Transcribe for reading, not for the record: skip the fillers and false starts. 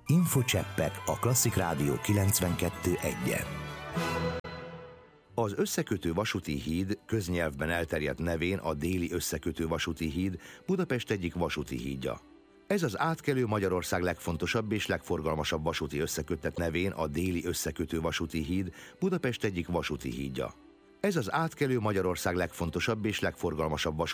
Infocseppek a Klasszik Rádió 92.1-en. Az összekötő vasúti híd, köznyelvben elterjedt nevén a déli összekötő vasúti híd, Budapest egyik vasúti hídja. Ez az átkelő Magyarország legfontosabb és legforgalmasabb vasúti összeköttet nevén a déli összekötő vasúti híd, Budapest egyik vasúti hídja. Ez az átkelő Magyarország legfontosabb és legforgalmasabb vasúti